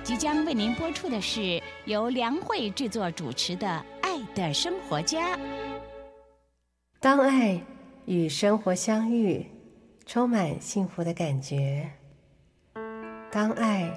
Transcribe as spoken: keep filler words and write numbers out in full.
即将为您播出的是由梁慧制作主持的《爱的生活家》。 当爱与生活相遇，充满幸福的感觉。当爱